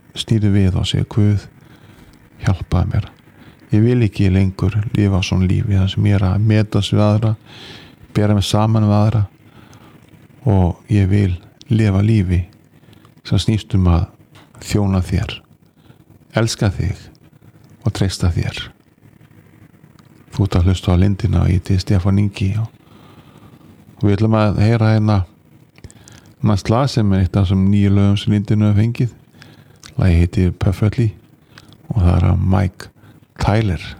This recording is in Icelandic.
snýrðu við og segja Guð, hjálpaðu mér. Ég vil ekki lengur lifa svona lífi þar sem ég að metast við aðra, bera mig saman við aðra og ég vil lifa lífi sem snýst að þjóna þér, elska þig og treysta þér. Þú ert að hlusta á Lindina og ég til Stefán Ingi og við ætlum að heyra næst lag sem eitt af þessum 9 lögum sem Lindinu hefur fengið. Lagið heitir Perfectly og það af Mike Tyler.